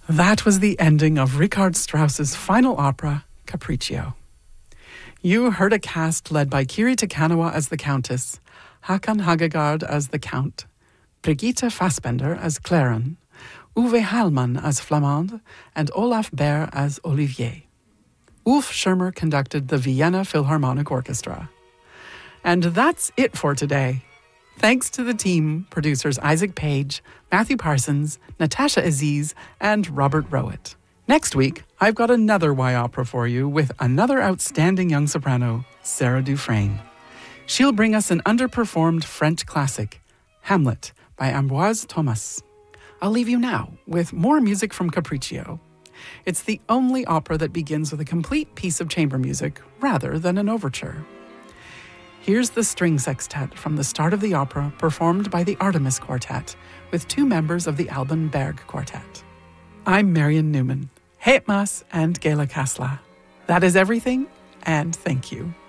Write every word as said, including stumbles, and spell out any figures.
That was the ending of Richard Strauss's final opera, Capriccio. You heard a cast led by Kiri Te Kanawa as the Countess, Hakan Hagegard as the Count, Brigitte Fassbender as Claren, Uwe Hallmann as Flamande, and Olaf Baer as Olivier. Ulf Schirmer conducted the Vienna Philharmonic Orchestra. And that's it for today. Thanks to the team, producers Isaac Page, Matthew Parsons, Natasha Aziz, and Robert Rowett. Next week, I've got another Y opera for you with another outstanding young soprano, Sarah Dufresne. She'll bring us an underperformed French classic, Hamlet, by Ambroise Thomas. I'll leave you now with more music from Capriccio. It's the only opera that begins with a complete piece of chamber music rather than an overture. Here's the string sextet from the start of the opera performed by the Artemis Quartet with two members of the Alban Berg Quartet. I'm Marion Newman. Heit mas and Gela Kasla. That is everything, and thank you.